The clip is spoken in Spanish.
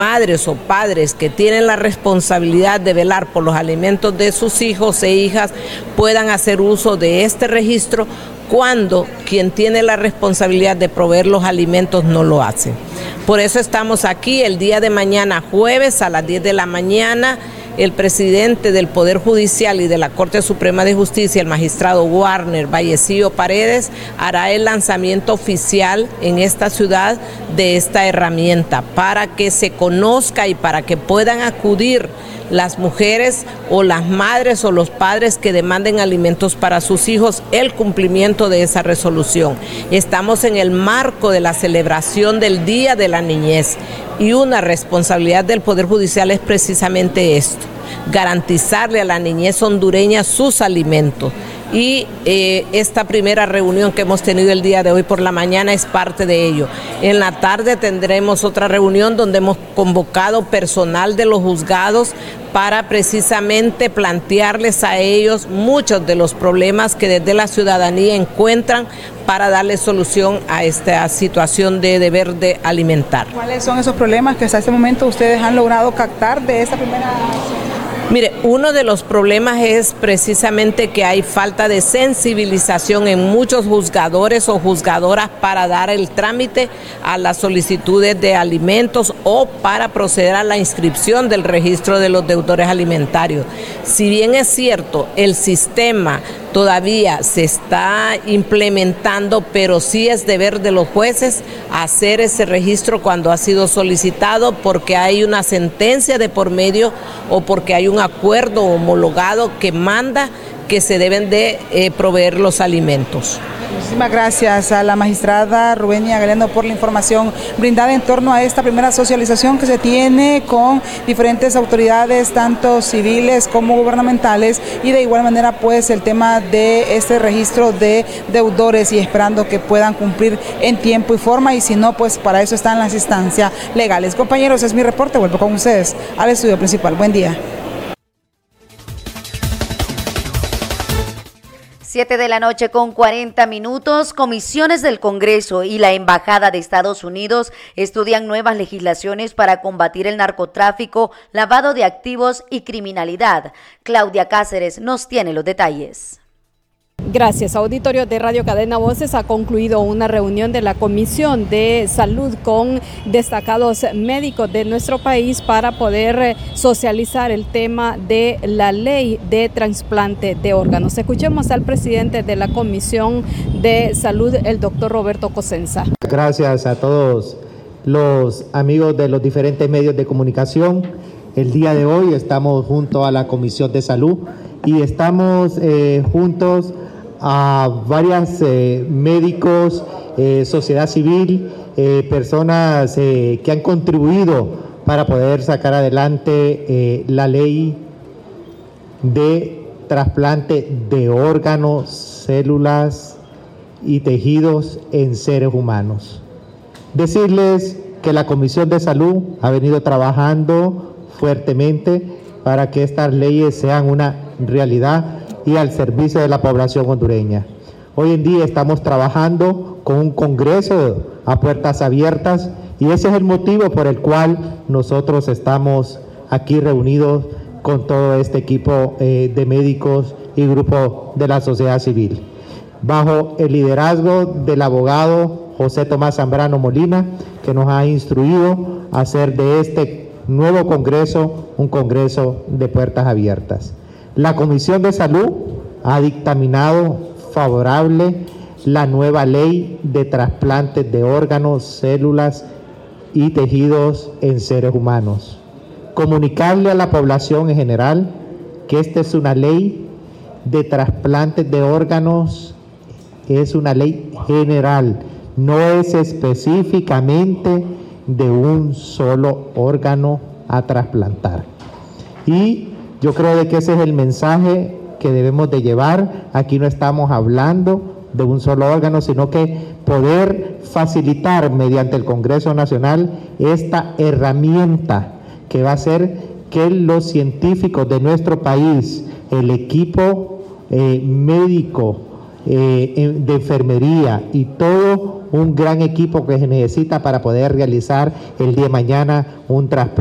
madres o padres que tienen la responsabilidad de velar por los alimentos de sus hijos e hijas puedan hacer uso de este registro cuando quien tiene la responsabilidad de proveer los alimentos no lo hace. Por eso estamos aquí el día de mañana, jueves a las 10 de la mañana. El presidente del Poder Judicial y de la Corte Suprema de Justicia, el magistrado Warner Vallecillo Paredes, hará el lanzamiento oficial en esta ciudad de esta herramienta para que se conozca y para que puedan acudir las mujeres o las madres o los padres que demanden alimentos para sus hijos, el cumplimiento de esa resolución. Estamos en el marco de la celebración del Día de la Niñez y una responsabilidad del Poder Judicial es precisamente esto: garantizarle a la niñez hondureña sus alimentos. Y esta primera reunión que hemos tenido el día de hoy por la mañana es parte de ello. En la tarde tendremos otra reunión donde hemos convocado personal de los juzgados para precisamente plantearles a ellos muchos de los problemas que desde la ciudadanía encuentran para darle solución a esta situación de deber de alimentar. ¿Cuáles son esos problemas que hasta este momento ustedes han logrado captar de esta primera? Mire, uno de los problemas es precisamente que hay falta de sensibilización en muchos juzgadores o juzgadoras para dar el trámite a las solicitudes de alimentos o para proceder a la inscripción del registro de los deudores alimentarios. Si bien es cierto, el sistema todavía se está implementando, pero sí es deber de los jueces hacer ese registro cuando ha sido solicitado porque hay una sentencia de por medio o porque hay un acuerdo homologado que manda que se deben de proveer los alimentos. Muchísimas gracias a la magistrada Rubenia Galindo por la información brindada en torno a esta primera socialización que se tiene con diferentes autoridades, tanto civiles como gubernamentales, y de igual manera pues el tema de este registro de deudores y esperando que puedan cumplir en tiempo y forma, y si no pues para eso están las instancias legales. Compañeros, es mi reporte, vuelvo con ustedes al estudio principal. Buen día. 7 de la noche con 40 minutos. Comisiones del Congreso y la Embajada de Estados Unidos estudian nuevas legislaciones para combatir el narcotráfico, lavado de activos y criminalidad. Claudia Cáceres nos tiene los detalles. Gracias. Auditorio de Radio Cadena Voces, ha concluido una reunión de la Comisión de Salud con destacados médicos de nuestro país para poder socializar el tema de la ley de trasplante de órganos. Escuchemos al presidente de la Comisión de Salud, el doctor Roberto Cosenza. Gracias a todos los amigos de los diferentes medios de comunicación. El día de hoy estamos junto a la Comisión de Salud y estamos juntos a varios médicos, sociedad civil, personas que han contribuido para poder sacar adelante la ley de trasplante de órganos, células y tejidos en seres humanos. Decirles que la Comisión de Salud ha venido trabajando fuertemente para que estas leyes sean una realidad y al servicio de la población hondureña. Hoy en día estamos trabajando con un congreso a puertas abiertas y ese es el motivo por el cual nosotros estamos aquí reunidos con todo este equipo de médicos y grupo de la sociedad civil, bajo el liderazgo del abogado José Tomás Zambrano Molina, que nos ha instruido a hacer de este nuevo congreso un congreso de puertas abiertas. La Comisión de Salud ha dictaminado favorable la nueva ley de trasplantes de órganos, células y tejidos en seres humanos. Comunicarle a la población en general que esta es una ley de trasplantes de órganos, es una ley general, no es específicamente de un solo órgano a trasplantar. Y yo creo de que ese es el mensaje que debemos de llevar. Aquí no estamos hablando de un solo órgano, sino que poder facilitar mediante el Congreso Nacional esta herramienta que va a hacer que los científicos de nuestro país, el equipo médico de enfermería y todo un gran equipo que se necesita para poder realizar el día de mañana un trasplante.